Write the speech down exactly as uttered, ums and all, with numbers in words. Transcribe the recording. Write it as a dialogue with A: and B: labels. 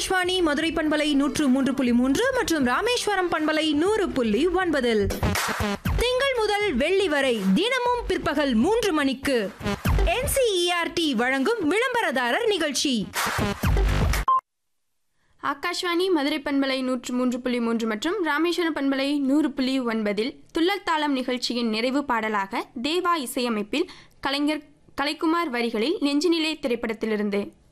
A: ஆகாஷ்வாணி மதுரை பண்பலை நூற்று மூன்று புள்ளி மூன்று மற்றும் ராமேஸ்வரம் பண்பலை நூறு புள்ளி ஒன்பதில் திங்கள் முதல் வெள்ளி வரை தினமும் பிற்பகல் மூன்று மணிக்கு N C E R D வழங்கும் விளம்பரதாரர் நிகழ்ச்சி.
B: ஆகாஷ்வாணி மதுரை பண்பலை நூற்று மூன்று புள்ளி மூன்று மற்றும் ராமேஸ்வரம் பண்பலை நூறு புள்ளி ஒன்பதில் துள்ளல் தாளம் நிகழ்ச்சியின் நிறைவு பாடலாக தேவா இசையமைப்பில் கலைஞர் கலைக்குமார் வரிகளில் நெஞ்சினிலே திரைப்படத்திலிருந்து